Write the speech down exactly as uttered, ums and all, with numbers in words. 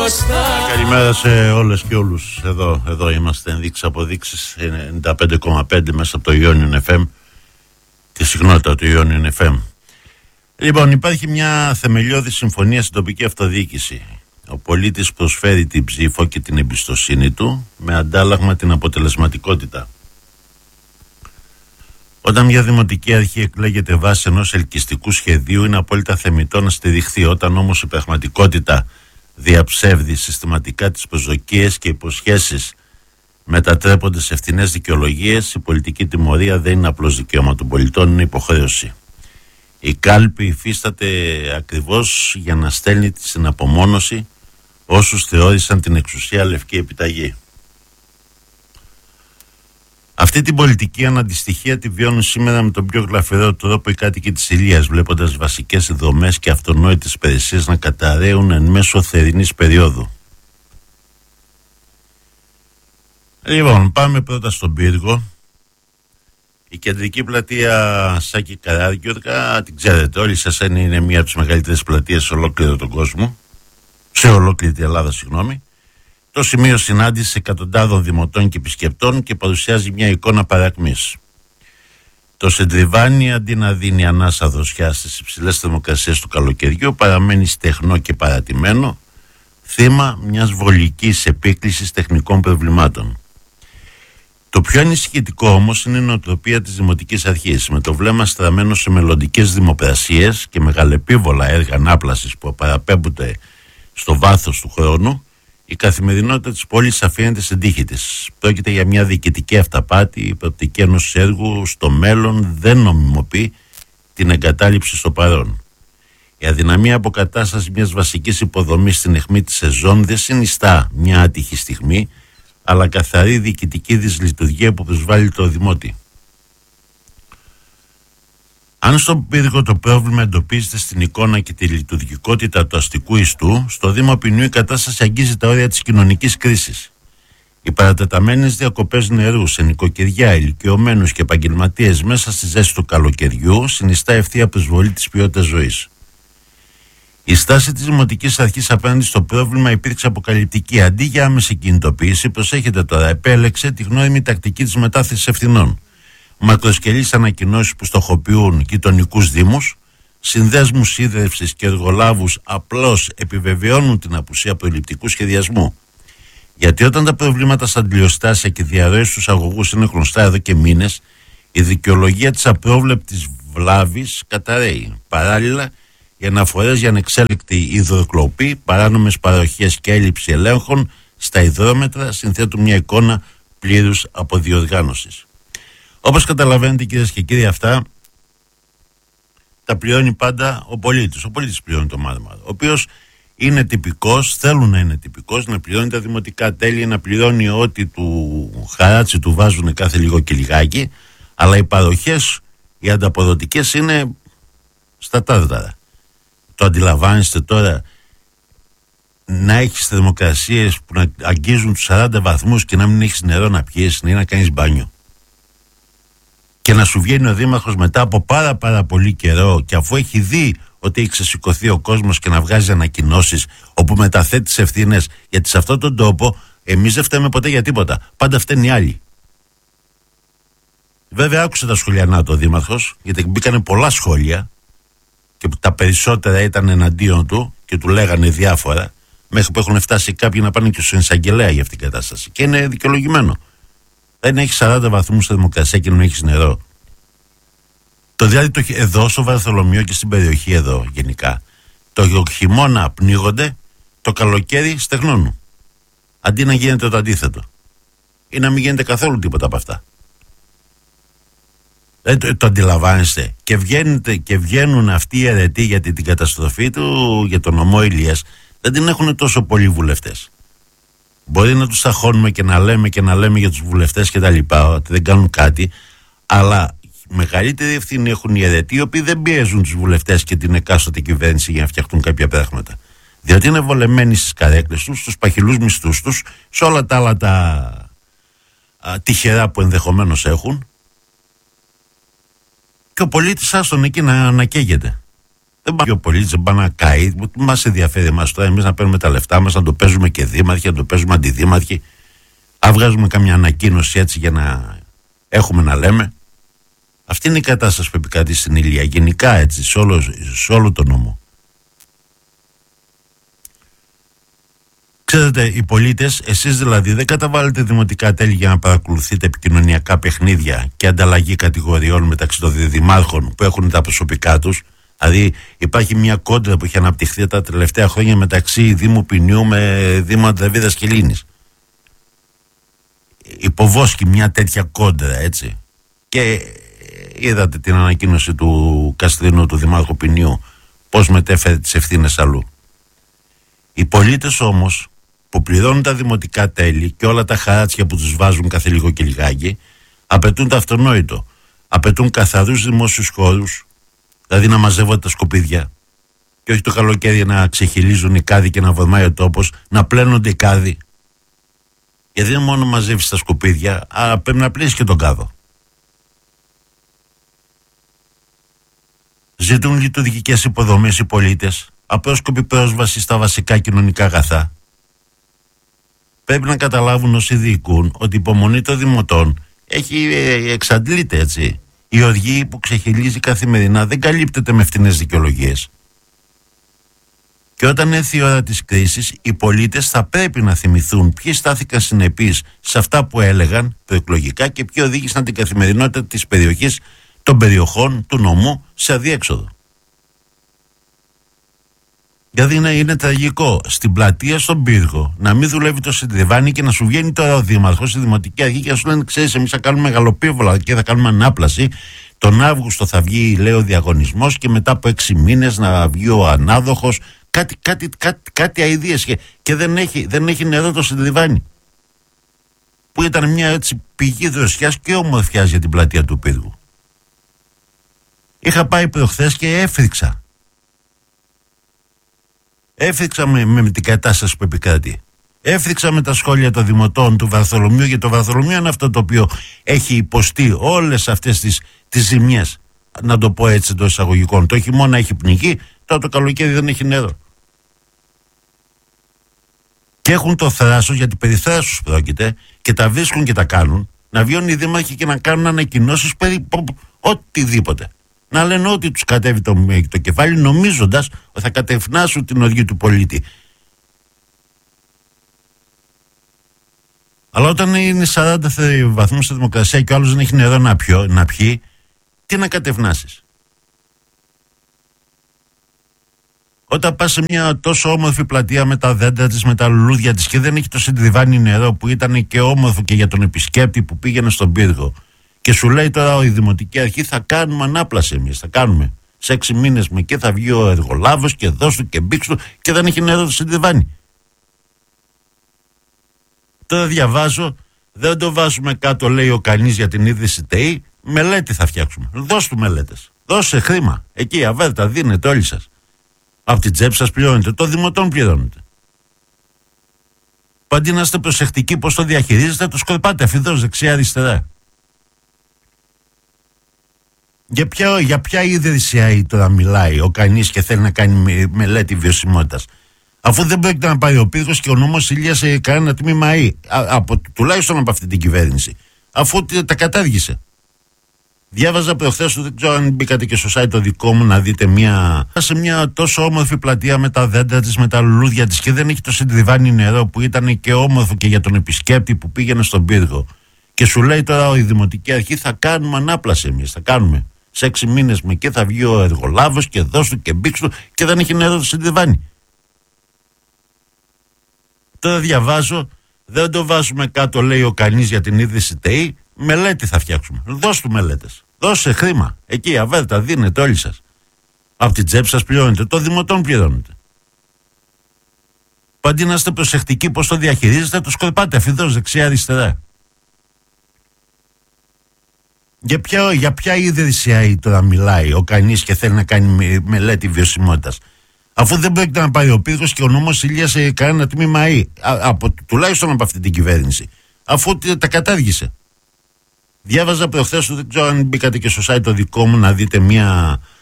Καλημέρα σε όλες και όλους. Εδώ, εδώ είμαστε, ενδείξεις αποδείξεις ενενήντα πέντε κόμμα πέντε μέσα από το Ionian εφ εμ, τη συχνότητα του Ionian εφ εμ. Λοιπόν, υπάρχει μια θεμελιώδη συμφωνία στην τοπική αυτοδιοίκηση. Ο πολίτης προσφέρει την ψήφο και την εμπιστοσύνη του με αντάλλαγμα την αποτελεσματικότητα. Όταν μια δημοτική αρχή εκλέγεται βάσει ενός ελκυστικού σχεδίου, είναι απόλυτα θεμιτό να στηριχθεί. Όταν όμως η πραγματικότητα διαψεύδει συστηματικά τις προσδοκίες και υποσχέσεις, μετατρέπονται σε ευθυνές δικαιολογίες, η πολιτική τιμωρία δεν είναι απλώς δικαίωμα των πολιτών, είναι υποχρέωση. Η κάλπη υφίσταται ακριβώς για να στέλνει στην απομόνωση όσους θεώρησαν την εξουσία λευκή επιταγή. Αυτή την πολιτική αναντιστοιχεία τη βιώνουν σήμερα με τον πιο γλαφυρό τρόπο οι κάτοικοι της Ηλίας, βλέποντας βασικές δομές και αυτονόητες υπηρεσίες να καταραίουν εν μέσω θερινής περίοδου. Λοιπόν, πάμε πρώτα στον Πύργο. Η κεντρική πλατεία Σάκη Καράγιοργα, την ξέρετε όλοι σας, είναι μία από τις μεγαλύτερες πλατείες σε ολόκληρο τον κόσμο, σε ολόκληρη την Ελλάδα, συγγνώμη. Το σημείο συνάντησης εκατοντάδων δημοτών και επισκεπτών και παρουσιάζει μια εικόνα παρακμής. Το Σεντριβάνι, αντί να δίνει ανάσα δροσιά στις υψηλές θερμοκρασίες του καλοκαιριού, παραμένει στεγνό και παρατημένο, θύμα μιας βολικής επίκλησης τεχνικών προβλημάτων. Το πιο ανησυχητικό όμως είναι η νοοτροπία της Δημοτικής Αρχής, με το βλέμμα στραμμένο σε μελλοντικές δημοπρασίες και μεγαλεπίβολα έργα ανάπλασης που παραπέμπονται στο βάθος του χρόνου. Η καθημερινότητα της πόλης αφήνεται στην τύχη της. Πρόκειται για μια διοικητική αυταπάτη. Η προοπτική ενός έργου στο μέλλον δεν νομιμοποιεί την εγκατάλειψη στο παρόν. Η αδυναμία αποκατάσταση μιας βασικής υποδομής στην αιχμή της σεζόν δεν συνιστά μια άτυχη στιγμή, αλλά καθαρή διοικητική δυσλειτουργία που προσβάλλει το δημότη. Αν στον Πύργο το πρόβλημα εντοπίζεται στην εικόνα και τη λειτουργικότητα του αστικού ιστού, στο Δήμο Ποινιού η κατάσταση αγγίζει τα όρια της κοινωνικής κρίσης. Οι παρατεταμένες διακοπές νερού σε νοικοκυριά, ηλικιωμένους και επαγγελματίες μέσα στη ζέστη του καλοκαιριού συνιστά ευθεία προσβολή της ποιότητας ζωής. Η στάση της Δημοτικής Αρχής απέναντι στο πρόβλημα υπήρξε αποκαλυπτική. Αντί για άμεση κινητοποίηση, προσέχετε τώρα, επέλεξε τη γνώριμη τακτική της μετάθεσης ευθυνών. Μακροσκελείς ανακοινώσεις που στοχοποιούν γειτονικούς δήμους, συνδέσμους ίδρυυσης και εργολάβους απλώς επιβεβαιώνουν την απουσία προληπτικού σχεδιασμού. Γιατί όταν τα προβλήματα στα αντιλιοστάσια και διαρροές στους αγωγούς είναι γνωστά εδώ και μήνες, η δικαιολογία της απρόβλεπτης βλάβης καταραίει. Παράλληλα, οι αναφορές για ανεξέλεκτη υδροκλοπή, παράνομες παροχές και έλλειψη ελέγχων στα υδρόμετρα συνθέτουν μια εικόνα πλήρους αποδιοργάνωσης. Όπως καταλαβαίνετε, κυρίες και κύριοι, αυτά τα πληρώνει πάντα ο πολίτης. Ο πολίτης πληρώνει το μάρμαρο, ο οποίος είναι τυπικός, θέλουν να είναι τυπικός, να πληρώνει τα δημοτικά τέλη, να πληρώνει ό,τι του χαράτσι του βάζουν κάθε λίγο και λιγάκι, αλλά οι παροχές, οι ανταποδοτικές είναι στα τάρταρα. Το αντιλαμβάνεστε τώρα, να έχεις θερμοκρασίες που να αγγίζουν τους σαράντα βαθμούς και να μην έχεις νερό να πιείς ή να κάνεις μπάνιο? Και να σου βγαίνει ο δήμαρχος μετά από πάρα πάρα πολύ καιρό και αφού έχει δει ότι έχει ξεσηκωθεί ο κόσμος και να βγάζει ανακοινώσεις όπου μεταθέτει τις ευθύνες, γιατί σε αυτόν τον τόπο εμείς δεν φταίμε ποτέ για τίποτα. Πάντα φταίνει οι άλλοι. Βέβαια άκουσε τα σχολιανά το δήμαρχος, γιατί μπήκανε πολλά σχόλια και τα περισσότερα ήταν εναντίον του και του λέγανε διάφορα, μέχρι που έχουν φτάσει κάποιοι να πάνε και στον εισαγγελέα για αυτήν την κατάσταση. Και είναι δικαιολογημένο. Δεν έχει σαράντα βαθμούς θερμοκρασία και δεν έχει νερό. Το δηλαδή εδώ στο Βαρθολομείο και στην περιοχή εδώ γενικά, το χειμώνα πνίγονται, το καλοκαίρι στεγνώνουν. Αντί να γίνεται το αντίθετο. Ή να μην γίνεται καθόλου τίποτα από αυτά. Δεν το, το αντιλαμβάνεστε. Και, και βγαίνουν αυτοί οι αιρετοί για την καταστροφή του, για τον νομό Ηλίας, δεν την έχουν τόσο πολλοί βουλευτές. Μπορεί να τους ταχώνουμε και να λέμε και να λέμε για τους βουλευτές και τα λοιπά, ότι δεν κάνουν κάτι, αλλά μεγαλύτερη ευθύνη έχουν οι αιρετοί, οι οποίοι δεν πιέζουν τους βουλευτές και την εκάστοτε κυβέρνηση για να φτιαχτούν κάποια πράγματα. Διότι είναι βολεμένοι στις καρέκλες τους, στους παχυλούς μισθούς τους, σε όλα τα άλλα τα α, τυχερά που ενδεχομένως έχουν. Και ο πολίτης άστον εκεί να, να καίγεται. Δεν πάει ο πολίτης, δεν πάει να καεί. Μας ενδιαφέρει εμάς τώρα εμείς να παίρνουμε τα λεφτά μας, να το παίζουμε και δήμαρχοι, να το παίζουμε αντιδήμαρχοι. Αν βγάζουμε καμιά ανακοίνωση έτσι για να έχουμε να λέμε. Αυτή είναι η κατάσταση που επικρατεί στην Ηλία. Γενικά έτσι, σε όλο, σε όλο τον νόμο. Ξέρετε, οι πολίτες, εσείς δηλαδή δεν καταβάλλετε δημοτικά τέλη για να παρακολουθείτε επικοινωνιακά παιχνίδια και ανταλλαγή κατηγοριών μεταξύ των δημάρχων που έχουν τα προσωπικά τους. Δηλαδή υπάρχει μια κόντρα που έχει αναπτυχθεί τα τελευταία χρόνια μεταξύ Δήμου Ποινιού με Δήμου Αντραβίδας Κιλίνης. Υποβόσκει μια τέτοια κόντρα, έτσι. Και είδατε την ανακοίνωση του Καστρινού, του Δημάρχου Ποινιού, πώς μετέφερε τις ευθύνες αλλού. Οι πολίτες όμως που πληρώνουν τα δημοτικά τέλη και όλα τα χαράτσια που τους βάζουν κάθε λίγο και λιγάκι, απαιτούν το αυτονόητο. Απαιτούν καθαρούς δημόσιους χώρους, δηλαδή να μαζεύονται τα σκουπίδια και όχι το καλοκαίρι να ξεχυλίζουν οι κάδοι και να βρωμάει ο τόπος, να πλένονται οι κάδοι. Γιατί δεν μόνο μαζεύεις τα σκουπίδια, αλλά πρέπει να πλύνεις και τον κάδο. Ζητούν λειτουργικές υποδομές οι πολίτες, απρόσκοπη πρόσβαση στα βασικά κοινωνικά αγαθά. Πρέπει να καταλάβουν όσοι διοικούν ότι η υπομονή των δημοτών έχει ε, εξαντλείται, έτσι. Η οργή που ξεχυλίζει καθημερινά δεν καλύπτεται με φτηνές δικαιολογίες. Και όταν έρθει η ώρα της κρίσης, οι πολίτες θα πρέπει να θυμηθούν ποιοι στάθηκαν συνεπείς σε αυτά που έλεγαν προεκλογικά και ποιοι οδήγησαν την καθημερινότητα της περιοχής, των περιοχών του νομού σε αδιέξοδο. Δηλαδή είναι, είναι τραγικό στην πλατεία, στον πύργο, να μην δουλεύει το συντριβάνι και να σου βγαίνει τώρα ο δήμαρχος, η δημοτική αρχή και να σου λένε: ξέρεις, εμείς θα κάνουμε μεγαλοπίβολα και θα κάνουμε ανάπλαση. Τον Αύγουστο θα βγει, λέει, ο διαγωνισμός και μετά από έξι μήνες να βγει ο ανάδοχος. Κάτι, κάτι, κάτι, κάτι αηδίες και, και δεν, έχει, δεν έχει νερό το συντριβάνι. Που ήταν μια έτσι πηγή δροσιάς και ομορφιάς για την πλατεία του πύργου. Είχα πάει προχθές και έφρυξα. Έφρυξα με, με την κατάσταση που επικρατεί. Έφρυξα με τα σχόλια των δημοτών του Βαρθολομείου, γιατί το Βαρθολομείο είναι αυτό το οποίο έχει υποστεί όλες αυτές τις, τις ζημιές. Να το πω έτσι εντός εισαγωγικών. Το χειμώνα έχει πνιγεί, τώρα το καλοκαίρι δεν έχει νερό. Και έχουν το θράσος, γιατί περί θράσους πρόκειται, και τα βρίσκουν και τα κάνουν, να βγαίνουν οι δήμαρχοι και να κάνουν ανακοινώσεις περί οτιδήποτε. Να λένε ότι τους κατέβει το, το κεφάλι, νομίζοντας ότι θα κατευνάσουν την οργή του πολίτη. Αλλά όταν είναι σαράντα βαθμούς στη δημοκρασία και ο άλλος δεν έχει νερό να, πιω, να πιει, τι να κατευνάσεις? Όταν πας σε μια τόσο όμορφη πλατεία με τα δέντρα της, με τα λουλούδια της και δεν έχει το συντριβάνι νερό που ήταν και όμορφο και για τον επισκέπτη που πήγαινε στον πύργο, και σου λέει τώρα η Δημοτική Αρχή: θα κάνουμε ανάπλαση εμείς, θα κάνουμε. Σε έξι μήνες με και θα βγει ο εργολάβος και δώσ' του και μπήξ' του, και δεν έχει νερό το συντριβάνι. Τώρα διαβάζω, δεν το βάζουμε κάτω, λέει ο κανείς, για την ίδρυση ΤΕΗ, μελέτη θα φτιάξουμε. Δώσ' του μελέτες. Δώσε χρήμα. Εκεί αβέρτα δίνετε όλοι σας. Από την τσέπη σας πληρώνετε, το δημοτών πληρώνετε. Πάντη να είστε προσεκτικοί πώς το διαχειρίζετε, το σκορπάτε αφιδώς δεξιά-αριστερά. Για ποια, για ποια ίδρυση τώρα μιλάει ο κανείς και θέλει να κάνει μελέτη βιωσιμότητας, αφού δεν πρόκειται να πάρει ο πύργος και ο νόμος ηλίασε κανένα τμήμα ΑΕ, από, τουλάχιστον από αυτή την κυβέρνηση, αφού τα κατάργησε. Διάβαζα προχθές, δεν ξέρω αν μπήκατε και στο site το δικό μου να δείτε μια, σε μια τόσο όμορφη πλατεία με τα δέντρα της, με τα λουλούδια της και δεν έχει το συντριβάνι νερό που ήταν και όμορφο και για τον επισκέπτη που πήγαινε στον πύργο. Και σου λέει τώρα η Δημοτική Αρχή: θα κάνουμε ανάπλαση εμείς, θα κάνουμε. Σε έξι μήνες με και θα βγει ο εργολάβος και δώσ' του και μπήξ' του, και δεν έχει νερό το συντριβάνι. Τώρα διαβάζω, δεν το βάζουμε κάτω, λέει ο κανείς, για την ίδρυση ΤΕΗ, μελέτη θα φτιάξουμε. Δώσ' του μελέτες. Δώσε χρήμα. Εκεί αβέρτα δίνετε όλοι σας. Από την τσέπη σας πληρώνετε, το δημοτών πληρώνετε. Πάντη να είστε προσεκτικοί πώς το διαχειρίζετε, το σκορπάτε αφιδώς δεξιά-αριστερά. Για ποια, για ποια ίδρυση ΑΕ τώρα μιλάει ο κανείς και θέλει να κάνει μελέτη βιωσιμότητας, αφού δεν πρόκειται να πάρει ο πύργος και ο νόμος ηλίασε κανένα τμήμα ΑΕ, από, τουλάχιστον από αυτή την κυβέρνηση, αφού τα κατάργησε. Διάβαζα προχθές, δεν ξέρω αν μπήκατε και στο site το δικό μου να δείτε μια